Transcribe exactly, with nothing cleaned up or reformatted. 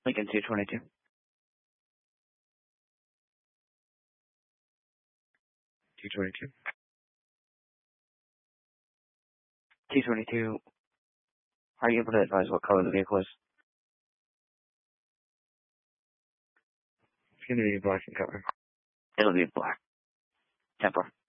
Lincoln two twenty-two. two twenty-two. two twenty-two. Are you able to advise what color the vehicle is? It's going to be black in color. It'll be black. Temper.